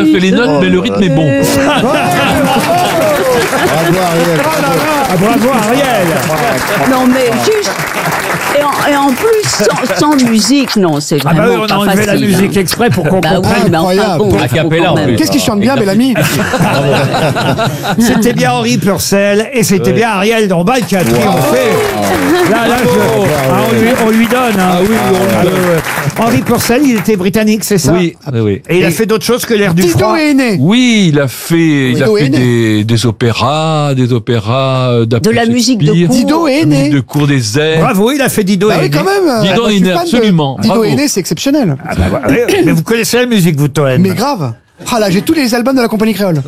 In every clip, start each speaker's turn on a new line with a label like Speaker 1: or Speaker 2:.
Speaker 1: fait les notes, mais le rythme est bon.
Speaker 2: Bravo Ariel.
Speaker 3: Ah, bravo Ariel.
Speaker 4: Non, mais juste. Et en plus, sans musique, non, c'est
Speaker 3: Ah bah
Speaker 4: vraiment
Speaker 3: oui, on a
Speaker 4: pas
Speaker 3: enlevé la
Speaker 4: facile.
Speaker 3: musique exprès pour qu'on
Speaker 4: Bah
Speaker 3: comprenne.
Speaker 4: oui, mais enfin
Speaker 2: Incroyable.
Speaker 4: bon.
Speaker 1: A cappella, en plus.
Speaker 5: Qu'est-ce qu'il chante bien, Bellamy?
Speaker 3: C'était bien Henri Purcell et c'était bien Ariel Dombal qui a triomphé. Là, on lui donne. Hein.
Speaker 1: Ah oui, on lui donne.
Speaker 3: Henri Purcell, il était britannique, c'est ça?
Speaker 1: Oui, oui.
Speaker 3: Et il a fait d'autres choses que l'air du
Speaker 5: Tito
Speaker 3: froid.
Speaker 5: est né.
Speaker 1: Oui, il a fait
Speaker 5: Dido est
Speaker 1: des opéras,
Speaker 4: De la musique de
Speaker 1: Shakespeare,
Speaker 4: cour.
Speaker 5: Dido est né.
Speaker 1: musique de cour des airs.
Speaker 3: Bravo, il a fait Dido
Speaker 5: Bah
Speaker 3: et
Speaker 5: oui,
Speaker 3: Aîné.
Speaker 5: quand même.
Speaker 1: Dido
Speaker 5: Moi, je
Speaker 1: est
Speaker 5: suis
Speaker 1: né,
Speaker 5: fan de
Speaker 1: absolument.
Speaker 5: Dido
Speaker 1: Bravo.
Speaker 5: est né, c'est exceptionnel.
Speaker 3: Ah bah ouais, mais vous connaissez la musique, vous, Toen?
Speaker 5: Mais grave. Ah là, j'ai tous les albums de la compagnie créole.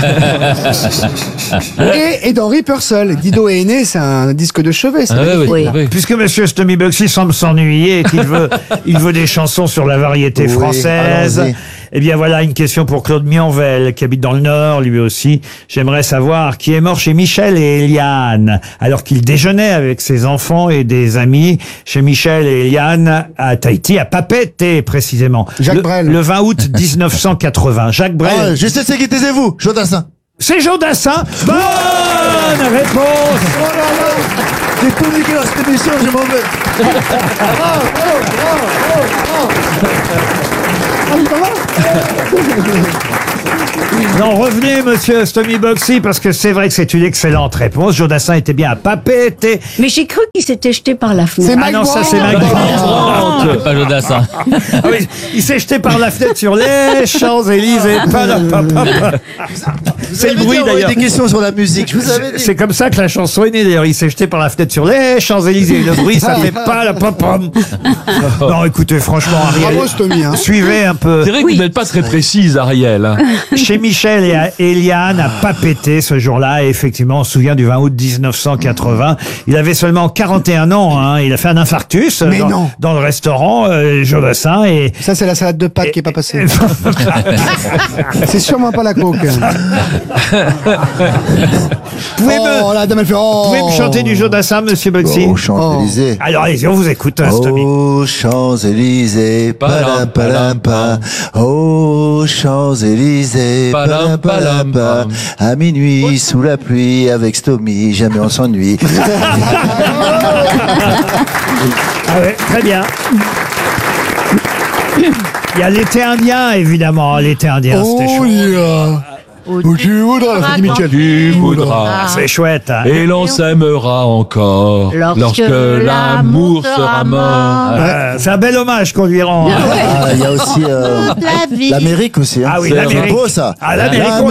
Speaker 5: et d'Henri Purcell. Dido est né, c'est un disque de chevet. C'est
Speaker 1: Ah,
Speaker 5: magnifique.
Speaker 1: oui,
Speaker 4: Oui.
Speaker 1: oui.
Speaker 3: Puisque Monsieur Stomy Bugsy semble s'ennuyer et qu'il veut, il veut des chansons sur la variété
Speaker 2: Oui,
Speaker 3: française,
Speaker 2: allons-y.
Speaker 3: eh bien voilà une question pour Claude Mionvel, qui habite dans le Nord, lui aussi. J'aimerais savoir qui est mort chez Michel et Eliane, alors qu'il déjeunait avec ses enfants et des amis chez Michel et Eliane à Tahiti, à Papeete précisément.
Speaker 5: Jacques Brel.
Speaker 3: Le 20 août 1980. Jacques Brel.
Speaker 2: Ah, je sais c'est qui, taisez-vous, Jodassin.
Speaker 3: C'est Jodassin. Bonne réponse.
Speaker 2: Oh là là, j'ai tout niqué dans cette émission, je m'en vais.
Speaker 3: Non, revenez, monsieur Stomy Bugsy, parce que c'est vrai que c'est une excellente réponse. Jodassin était bien à Papeete.
Speaker 4: Mais j'ai cru qu'il s'était jeté par la fenêtre.
Speaker 5: C'est
Speaker 3: Ah
Speaker 5: Mike
Speaker 3: non, ça
Speaker 5: Brandt.
Speaker 3: c'est Mike Brandt.
Speaker 1: C'est pas Jodassin.
Speaker 3: Ah oui, il s'est jeté par la fenêtre sur les Champs-Élysées. C'est le bruit d'ailleurs.
Speaker 2: Des questions sur la musique, je vous avais dit.
Speaker 3: C'est comme ça que la chanson est née d'ailleurs. Il s'est jeté par la fenêtre sur les Champs-Élysées. Le bruit, ça fait pas la pom-pom. Non, écoutez, franchement, Ariel,
Speaker 5: Bravo, Stomy. Hein.
Speaker 3: suivez un peu.
Speaker 1: C'est vrai que vous n'êtes pas très précise, Ariel. hein.
Speaker 3: Chez Michel et Eliane à Papeete ce jour-là. Et effectivement, on se souvient du 20 août 1980. Il avait seulement 41 ans. Hein. Il a fait un infarctus
Speaker 5: Mais non.
Speaker 3: dans le restaurant Jodassin. Et
Speaker 5: Ça, c'est la salade de pâtes qui est pas passée. C'est sûrement pas la coke.
Speaker 3: Pouvez
Speaker 5: Oh,
Speaker 3: me,
Speaker 5: la dame, elle fait oh.
Speaker 3: pouvez me chanter du Jodassin, monsieur Bugsy?
Speaker 2: Aux Champs-Élysées.
Speaker 3: Alors allez-y, on vous écoute, hein, Stomy.
Speaker 2: Aux Champs-Élysées, palam palam pam. Aux Champs-Élysées, palam palam pam. À minuit, sous la pluie, avec Stomy, jamais on s'ennuie.
Speaker 3: Ah ouais, très bien. Il y a l'été indien, évidemment. L'été indien, c'était
Speaker 5: Oh,
Speaker 3: chouette.
Speaker 5: yeah. Où tu voudras, la fête de Michel.
Speaker 1: Tu voudras.
Speaker 3: C'est chouette. Hein.
Speaker 1: Et l'on s'aimera encore lorsque l'amour sera mort.
Speaker 3: C'est un bel hommage qu'on lui rend.
Speaker 2: Ah, il y a aussi l'Amérique aussi. Hein.
Speaker 3: Ah oui,
Speaker 2: C'est
Speaker 3: l'Amérique.
Speaker 2: beau ça.
Speaker 3: Ah, l'Amérique, on